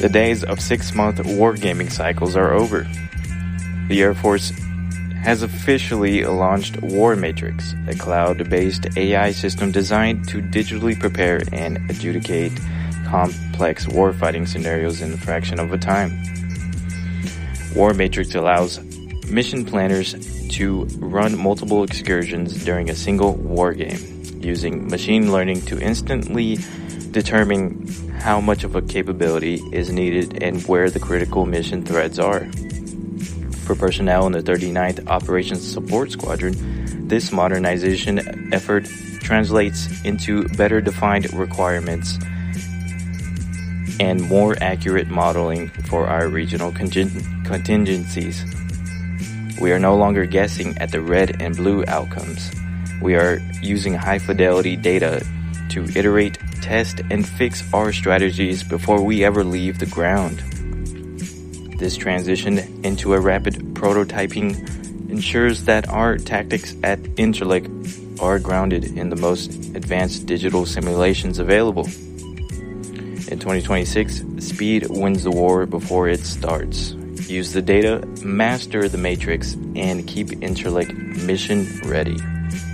The days of 6-month wargaming cycles are over. The Air Force has officially launched War Matrix, a cloud-based AI system designed to digitally prepare and adjudicate complex warfighting scenarios in a fraction of a time. War Matrix allows mission planners to run multiple excursions during a single war game, using machine learning to instantly determine how much of a capability is needed and where the critical mission threats are. For personnel in the 39th Operations Support Squadron, this modernization effort translates into better defined requirements and more accurate modeling for our regional contingencies. We are no longer guessing at the red and blue outcomes. We are using high-fidelity data to iterate, test, and fix our strategies before we ever leave the ground. This transition into a rapid prototyping ensures that our tactics at Incirlik are grounded in the most advanced digital simulations available. In 2026, speed wins the war before it starts. Use the data, master the matrix, and keep Incirlik mission ready.